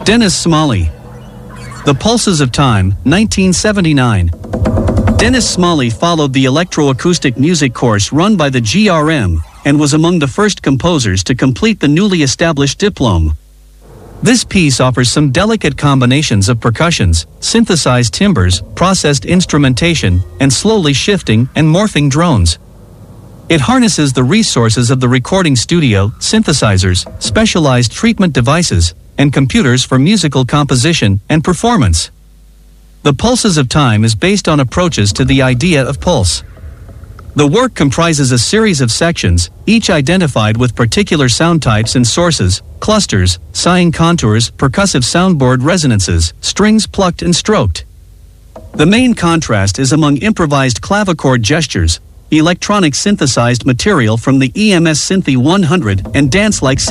Dennis Smalley. The Pulses of Time, 1979. Dennis Smalley followed the electroacoustic music course run by the GRM, and was among the first composers to complete the newly established diplome. This piece offers some delicate combinations of percussions, synthesized timbres, processed instrumentation, and slowly shifting and morphing drones. It harnesses the resources of the recording studio, synthesizers, specialized treatment devices, and computers for musical composition and performance. The Pulses of Time is based on approaches to the idea of pulse. The work comprises a series of sections, each identified with particular sound types and sources, clusters, sighing contours, percussive soundboard resonances, strings plucked and stroked. The main contrast is among improvised clavichord gestures, electronic synthesized material from the EMS Synthi 100, and dance-like